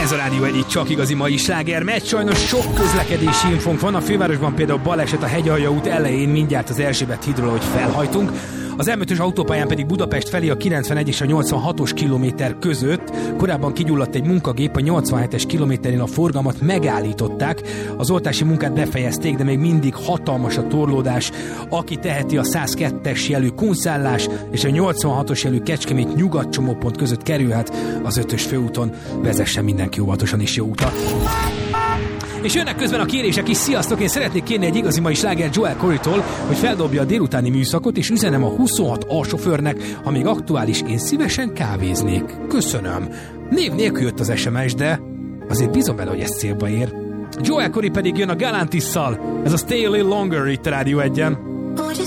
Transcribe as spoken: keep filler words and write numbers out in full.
Ez a Rádió Egy csak igazi mai sláger megy. Sajnos sok közlekedési infónk van. A fővárosban például baleset a Hegyalja út elején, mindjárt az Erzsébet hídról, hogy felhajtunk. Az em ötös autópályán pedig Budapest felé a kilencvenegy és a nyolcvanhatos kilométer között. Korábban kigyulladt egy munkagép, a nyolcvanhetes kilométerén a forgalmat megállították. Az oltási munkát befejezték, de még mindig hatalmas a torlódás. Aki teheti, a száz kettes jelű Kunszállás és a nyolcvanhatos jelű Kecskemét Nyugat csomópont között kerülhet az ötös főúton. Vezessen mindenki óvatosan és jó utat! És jönnek közben a kérések is. Sziasztok, én szeretnék kérni egy igazi mai sláger Joel Corey-tól, hogy feldobja a délutáni műszakot, és üzenem a huszonhat A sofőrnek, ha még aktuális, én szívesen kávéznék. Köszönöm. Név nélkül jött az es em es, de azért bízom bele, hogy ez célba ér. Joel Corey pedig jön a Galantisszal. Ez a Stay a Little Longer itt a Rádió Egyen. Would you